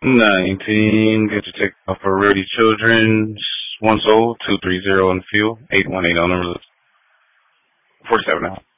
19. Get your take off for Ready Children. One soul. 230 on the field. 818 on the 47 now.